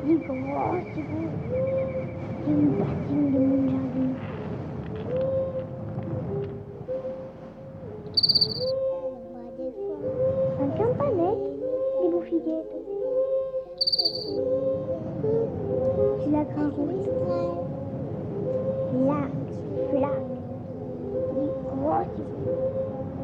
Des grosses boules. Une bassine de mon jardin. Un campanette, des bouffiguettes. C'est la grande roue.